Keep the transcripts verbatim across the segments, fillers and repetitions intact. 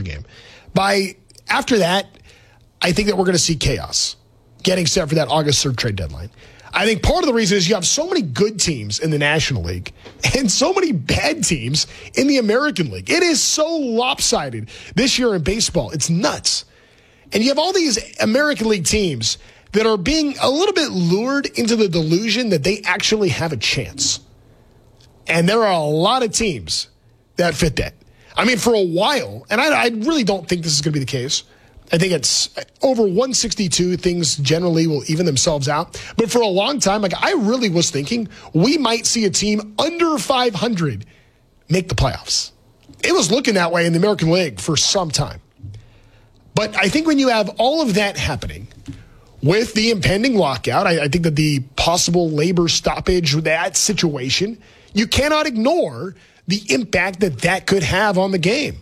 All-Star game. By after that, I think that we're going to see chaos getting set for that August third trade deadline. I think part of the reason is you have so many good teams in the National League and so many bad teams in the American League. It is so lopsided this year in baseball. It's nuts. And you have all these American League teams that are being a little bit lured into the delusion that they actually have a chance. And there are a lot of teams that fit that. I mean, for a while, and I, I really don't think this is going to be the case. I think it's over one sixty-two, things generally will even themselves out. But for a long time, like I really was thinking we might see a team under five hundred make the playoffs. It was looking that way in the American League for some time. But I think when you have all of that happening with the impending lockout, I, I think that the possible labor stoppage, that situation, you cannot ignore the impact that that could have on the game.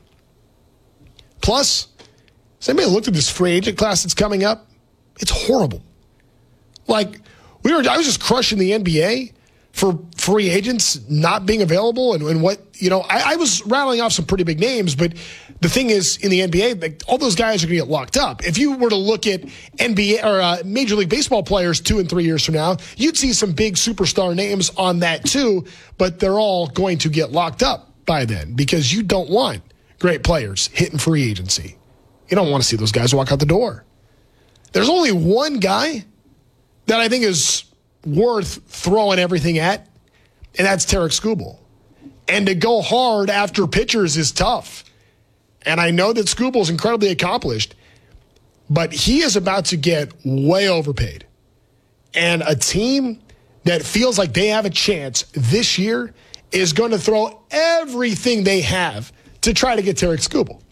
Plus, has anybody looked at this free agent class that's coming up? It's horrible. Like, we were, I was just crushing the N B A for free agents not being available and, and what, you know, I, I was rattling off some pretty big names, but the thing is, in the N B A, like, all those guys are going to get locked up. If you were to look at N B A or uh, Major League Baseball players two and three years from now, you'd see some big superstar names on that too, but they're all going to get locked up by then because you don't want great players hitting free agency. You don't want to see those guys walk out the door. There's only one guy that I think is worth throwing everything at, and that's Tarik Skubal. And to go hard after pitchers is tough. And I know that Skubal is incredibly accomplished, but he is about to get way overpaid. And a team that feels like they have a chance this year is going to throw everything they have to try to get Tarik Skubal.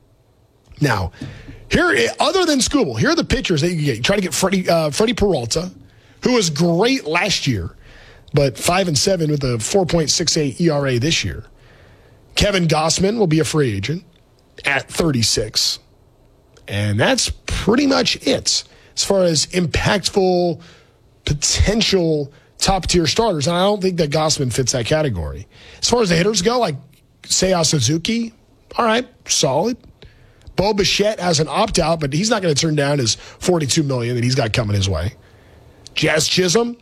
Now, here, other than Skubal, here are the pitchers that you can get. You try to get Freddie, uh, Freddie Peralta, who was great last year, but five and seven with a four point six eight E R A this year. Kevin Gausman will be a free agent at thirty-six. And that's pretty much it as far as impactful, potential top-tier starters. And I don't think that Gausman fits that category. As far as the hitters go, like Seiya Suzuki, all right, solid. Bo Bichette has an opt-out, but he's not going to turn down his forty-two million dollars that he's got coming his way. Jazz Chisholm.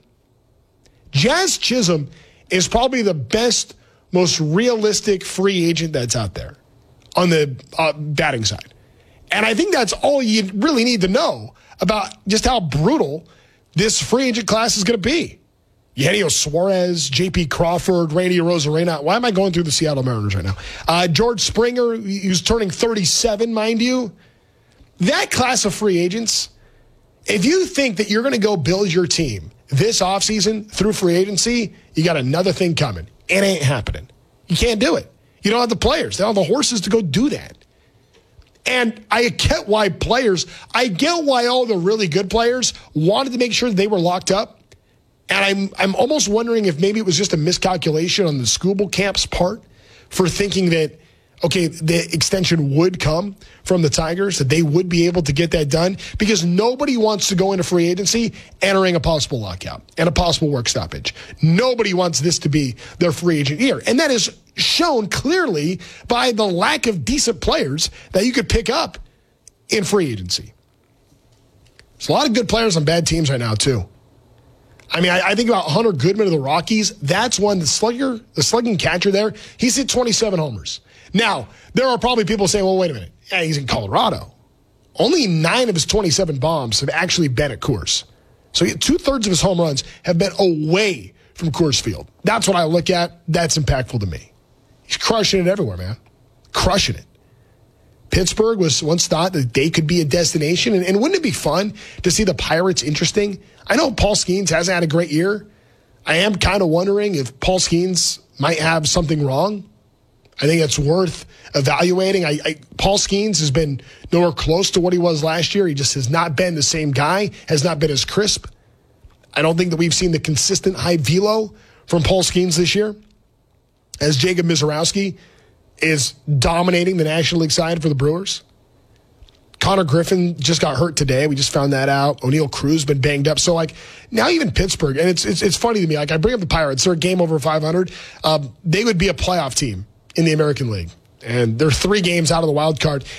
Jazz Chisholm is probably the best, most realistic free agent that's out there on the uh, batting side. And I think that's all you really need to know about just how brutal this free agent class is going to be. Eugenio Suarez, J P Crawford, Randy Arozarena. Why am I going through the Seattle Mariners right now? Uh, George Springer, who's turning thirty-seven, mind you. That class of free agents, if you think that you're going to go build your team this offseason through free agency, you got another thing coming. It ain't happening. You can't do it. You don't have the players. They don't have the horses to go do that. And I get why players, I get why all the really good players wanted to make sure that they were locked up. And I'm I'm almost wondering if maybe it was just a miscalculation on the Skubal camp's part for thinking that, okay, the extension would come from the Tigers, that they would be able to get that done, because nobody wants to go into free agency entering a possible lockout and a possible work stoppage. Nobody wants this to be their free agent year. And that is shown clearly by the lack of decent players that you could pick up in free agency. There's a lot of good players on bad teams right now, too. I mean, I, I think about Hunter Goodman of the Rockies. That's one, the slugger, the slugging catcher there. He's hit twenty-seven homers. Now, there are probably people saying, well, wait a minute. Yeah, he's in Colorado. Only nine of his twenty-seven bombs have actually been at Coors. So two-thirds of his home runs have been away from Coors Field. That's what I look at. That's impactful to me. He's crushing it everywhere, man. Crushing it. Pittsburgh was once thought that they could be a destination. And, and wouldn't it be fun to see the Pirates interesting? I know Paul Skeens hasn't had a great year. I am kind of wondering if Paul Skeens might have something wrong. I think it's worth evaluating. I, I, Paul Skeens has been nowhere close to what he was last year. He just has not been the same guy, has not been as crisp. I don't think that we've seen the consistent high velo from Paul Skeens this year, as Jacob Misiorowski is dominating the National League side for the Brewers. Connor Griffin just got hurt today. We just found that out. O'Neal Cruz been banged up. So, like, now even Pittsburgh, and it's it's, it's funny to me. Like, I bring up the Pirates. They're a game over five hundred. Um, they would be a playoff team in the American League. And they're three games out of the wild card.